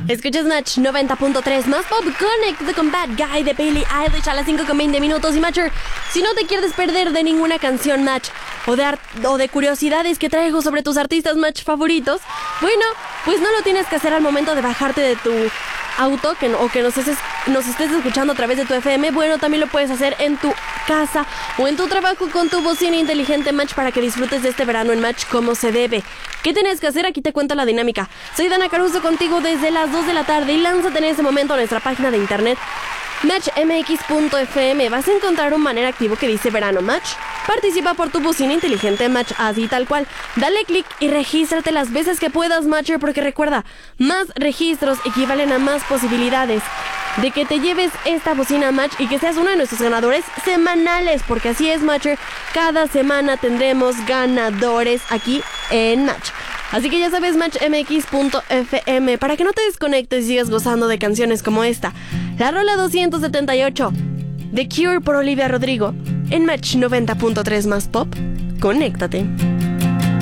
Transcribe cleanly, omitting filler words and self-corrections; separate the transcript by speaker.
Speaker 1: Escuchas Match 90.3 más pop. Connect con Bad Guy de Billie Eilish a las 5:20 minutos. Y Matcher, si no te quieres perder de ninguna canción Match o de curiosidades que traigo sobre tus artistas Match favoritos, bueno, pues no lo tienes que hacer al momento de bajarte de tu auto o que nos estés escuchando a través de tu FM. Bueno, también lo puedes hacer en tu casa o en tu trabajo con tu bocina inteligente Match para que disfrutes de este verano en Match como se debe. ¿Qué tienes que hacer? Aquí te cuento la dinámica. Soy Dana Caruso contigo desde las 2 de la tarde y lánzate en este momento a nuestra página de internet matchmx.fm. Vas a encontrar un banner activo que dice Verano Match. Participa por tu bocina inteligente Match, así tal cual. Dale click y regístrate las veces que puedas, Matcher, porque recuerda, más registros equivalen a más posibilidades de que te lleves esta bocina Match y que seas uno de nuestros ganadores semanales, porque así es, Matcher. Cada semana tendremos ganadores aquí en Match. Así que ya sabes, matchmx.fm, para que no te desconectes y sigas gozando de canciones como esta. La rola 278, The Cure por Olivia Rodrigo, en Match 90.3 más pop. Conéctate.